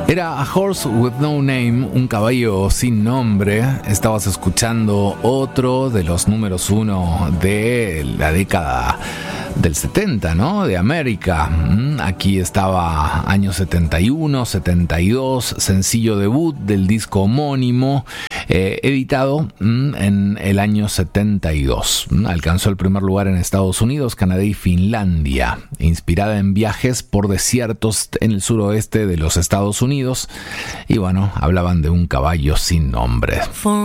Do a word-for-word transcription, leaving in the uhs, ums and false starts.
Era A Horse with No Name, un caballo sin nombre. Estabas escuchando otro de los números uno de la década del setenta, ¿no? De América. Aquí estaba años setenta y uno, setenta y dos, sencillo debut del disco homónimo, eh, editado en el año setenta y dos. Alcanzó el primer lugar en Estados Unidos, Canadá y Finlandia. Inspirada en viajes por desiertos en el suroeste de los Estados Unidos. Y bueno, hablaban de un caballo sin nombre.